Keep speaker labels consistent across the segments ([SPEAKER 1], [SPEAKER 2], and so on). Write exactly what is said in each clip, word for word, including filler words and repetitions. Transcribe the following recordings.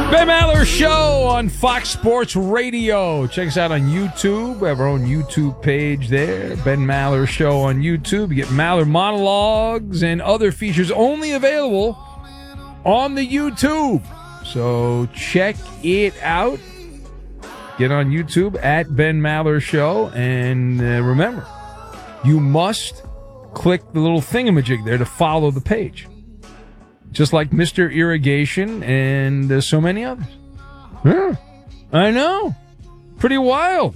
[SPEAKER 1] Ben Maller Show on Fox Sports Radio. Check us out on YouTube. We have our own YouTube page there. Ben Maller Show on YouTube. You get Maller monologues and other features only available on the YouTube. So check it out. Get on YouTube at Ben Maller Show. And uh, remember, you must click the little thingamajig there to follow the page. Just like Mister Irrigation and uh, so many others. Yeah, I know. Pretty wild.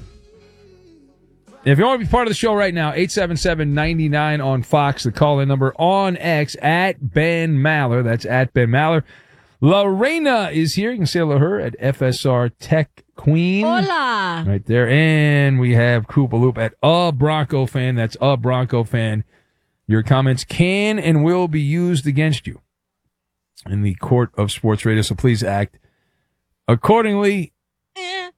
[SPEAKER 1] If you want to be part of the show right now, eight seven seven, nine nine on Fox, the call-in number on X at Ben Maller. That's at Ben Maller. Lorena is here. You can say hello to her at F S R Tech Queen.
[SPEAKER 2] Hola.
[SPEAKER 1] Right there. And we have Koopa Loop at A Bronco Fan. That's A Bronco Fan. Your comments can and will be used against you in the court of sports radio, so please act accordingly.
[SPEAKER 2] Eh.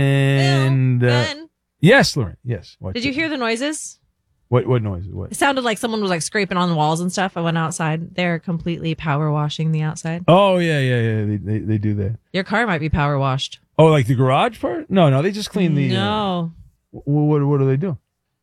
[SPEAKER 1] And uh,
[SPEAKER 2] Ben,
[SPEAKER 1] yes, Lauren. Yes. What,
[SPEAKER 2] did you hear the noises?
[SPEAKER 1] What what noise? What?
[SPEAKER 2] It sounded like someone was like scraping on the walls and stuff. I went outside. They're completely power washing the outside.
[SPEAKER 1] Oh yeah, yeah, yeah. They they, they do that.
[SPEAKER 2] Your car might be power washed.
[SPEAKER 1] Oh, like the garage part? No, no. They just clean the.
[SPEAKER 2] No.
[SPEAKER 1] Uh, what what do they do?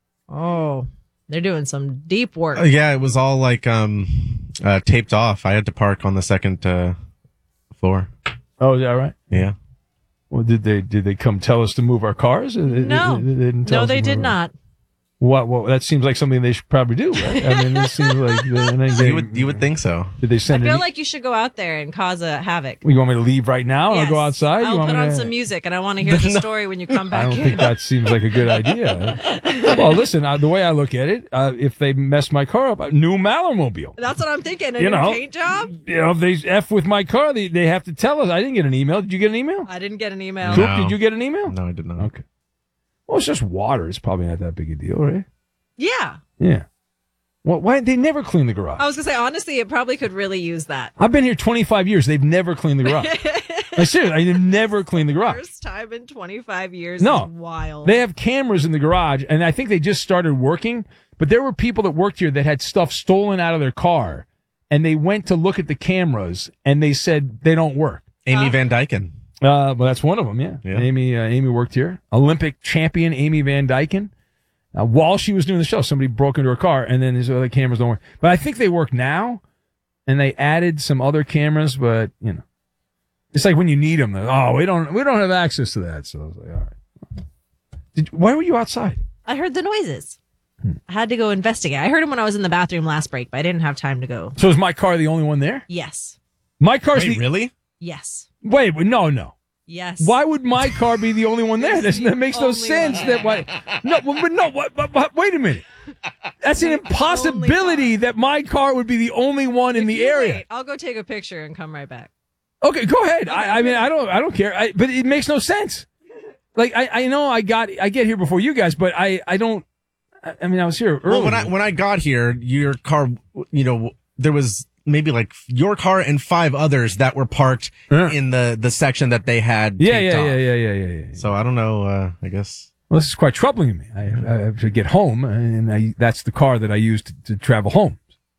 [SPEAKER 2] Oh, they're doing some deep work.
[SPEAKER 3] Uh, yeah, it was all like um uh, taped off. I had to park on the second uh, floor.
[SPEAKER 1] Oh, is that right?
[SPEAKER 3] Yeah.
[SPEAKER 1] Well, did they did they come tell us to move our cars?
[SPEAKER 2] No,
[SPEAKER 1] they, they didn't tell
[SPEAKER 2] no,
[SPEAKER 1] us
[SPEAKER 2] they
[SPEAKER 1] to
[SPEAKER 2] did
[SPEAKER 1] move
[SPEAKER 2] not.
[SPEAKER 1] What? What? That seems like something they should probably do, right? I mean, this seems like they, they,
[SPEAKER 3] You would you would think so.
[SPEAKER 1] Did they
[SPEAKER 2] I
[SPEAKER 1] send?
[SPEAKER 2] feel
[SPEAKER 1] an,
[SPEAKER 2] like you should go out there and cause a havoc.
[SPEAKER 1] You want me to leave right now and
[SPEAKER 2] Yes.
[SPEAKER 1] I'll go outside?
[SPEAKER 2] I'll
[SPEAKER 1] you want
[SPEAKER 2] put
[SPEAKER 1] me
[SPEAKER 2] on
[SPEAKER 1] to,
[SPEAKER 2] some music, and I want to hear the story when you come
[SPEAKER 1] I
[SPEAKER 2] back
[SPEAKER 1] don't
[SPEAKER 2] in.
[SPEAKER 1] think that seems like a good idea. Well, listen, uh, the way I look at it, uh, if they mess my car up, a new Mallermobile.
[SPEAKER 2] That's what I'm thinking. A
[SPEAKER 1] You
[SPEAKER 2] new
[SPEAKER 1] know.
[SPEAKER 2] paint job?
[SPEAKER 1] You know, if they F with my car, they, they have to tell us. I didn't get an email. Did you get an email?
[SPEAKER 2] I didn't get an email.
[SPEAKER 1] Coop,
[SPEAKER 3] No.
[SPEAKER 1] did you get an email?
[SPEAKER 3] No, I did not.
[SPEAKER 1] Okay. Well, it's just water. It's probably not that big a deal, right?
[SPEAKER 2] Yeah.
[SPEAKER 1] Yeah. Well, why they never clean the garage?
[SPEAKER 2] I was going to say, honestly, it probably could really use that.
[SPEAKER 1] I've been here twenty-five years. They've never cleaned the garage. I seriously, I've never cleaned the garage.
[SPEAKER 2] First time in twenty-five years.
[SPEAKER 1] No.
[SPEAKER 2] Is wild.
[SPEAKER 1] They have cameras in the garage, and I think they just started working. But there were people that worked here that had stuff stolen out of their car, and they went to look at the cameras, and they said they don't work.
[SPEAKER 3] Amy
[SPEAKER 2] Huh?
[SPEAKER 3] Van Dyken.
[SPEAKER 1] Uh, well, that's one of them, yeah.
[SPEAKER 3] Yeah.
[SPEAKER 1] Amy, uh, Amy worked here. Olympic champion Amy Van Dyken. Uh, while she was doing the show, somebody broke into her car, and then these other cameras don't work. But I think they work now, and they added some other cameras. But you know, it's like when you need them. Oh, we don't, we don't have access to that. So I was like, all right. Did, why were you outside?
[SPEAKER 2] I heard the noises.
[SPEAKER 1] Hmm.
[SPEAKER 2] I had to go investigate. I heard them when I was in the bathroom last break, but I didn't have time to go.
[SPEAKER 1] So is my car the only one there?
[SPEAKER 2] Yes.
[SPEAKER 1] My car's
[SPEAKER 3] Wait,
[SPEAKER 1] the
[SPEAKER 3] really?
[SPEAKER 2] Yes.
[SPEAKER 1] wait, wait, no, no.
[SPEAKER 2] Yes.
[SPEAKER 1] Why would my car be the only one there? That's, that makes no
[SPEAKER 2] only
[SPEAKER 1] sense.
[SPEAKER 2] one.
[SPEAKER 1] That why? No, but no. What, what, what, wait a minute. That's an impossibility that my car would be the only one in
[SPEAKER 2] If
[SPEAKER 1] the
[SPEAKER 2] you
[SPEAKER 1] area.
[SPEAKER 2] wait, I'll go take a picture and come right back.
[SPEAKER 1] Okay, go ahead. I, I mean, I don't, I don't care. I, but it makes no sense. Like I, I know I got, I get here before you guys, but I, I don't. I, I mean, I was here early.
[SPEAKER 3] Well, when I when I got here, your car, you know, there was maybe like your car and five others that were parked
[SPEAKER 1] Yeah.
[SPEAKER 3] in the the section that they had.
[SPEAKER 1] yeah,
[SPEAKER 3] taped
[SPEAKER 1] yeah,
[SPEAKER 3] off.
[SPEAKER 1] yeah, yeah, yeah, yeah, yeah.
[SPEAKER 3] So I don't know. Uh, I guess.
[SPEAKER 1] Well, this is quite troubling to me. I, I have to get home, and I, that's the car that I use to, to travel home.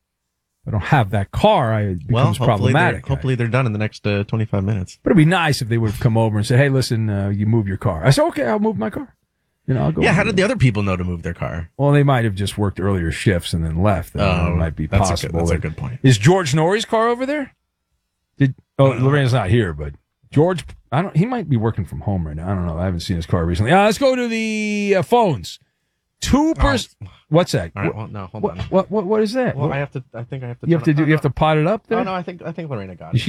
[SPEAKER 1] If I don't have that car, I, it becomes
[SPEAKER 3] Well, hopefully
[SPEAKER 1] problematic.
[SPEAKER 3] they're, hopefully they're done in the next uh, twenty-five minutes.
[SPEAKER 1] But it'd be nice if they would have come over and said, "Hey, listen, uh, you move your car." I said, "Okay, I'll move my car." You know, I'll go.
[SPEAKER 3] Yeah. How
[SPEAKER 1] over
[SPEAKER 3] did
[SPEAKER 1] there.
[SPEAKER 3] the other people know to move their car?
[SPEAKER 1] Well, they might have just worked earlier shifts and then left. Uh, it might be
[SPEAKER 3] that's
[SPEAKER 1] possible.
[SPEAKER 3] A good, that's a
[SPEAKER 1] that-
[SPEAKER 3] good point.
[SPEAKER 1] Is George Norrie's car over there? Did oh, Lorena's not here, but George, I don't. He might be working from home right now. I don't know. I haven't seen his car recently. Uh, let's go to the uh, phones. Two person.
[SPEAKER 3] Oh.
[SPEAKER 1] What's that?
[SPEAKER 3] All right. Well, no, hold
[SPEAKER 1] what,
[SPEAKER 3] on.
[SPEAKER 1] what what what is that?
[SPEAKER 3] Well,
[SPEAKER 1] What-
[SPEAKER 3] I have to. I think I have to.
[SPEAKER 1] you have to
[SPEAKER 3] turn-
[SPEAKER 1] do.
[SPEAKER 3] oh,
[SPEAKER 1] You have to pot it up there.
[SPEAKER 3] Oh no, I think I think Lorena got
[SPEAKER 1] Is
[SPEAKER 3] it.
[SPEAKER 1] she